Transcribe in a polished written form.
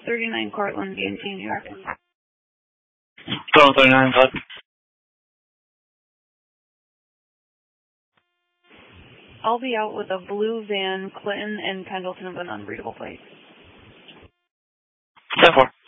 39 Cortland, B&T, New York. 39, go ahead. I'll be out with a blue van, Clinton and Pendleton with an unreadable plate. 10-4.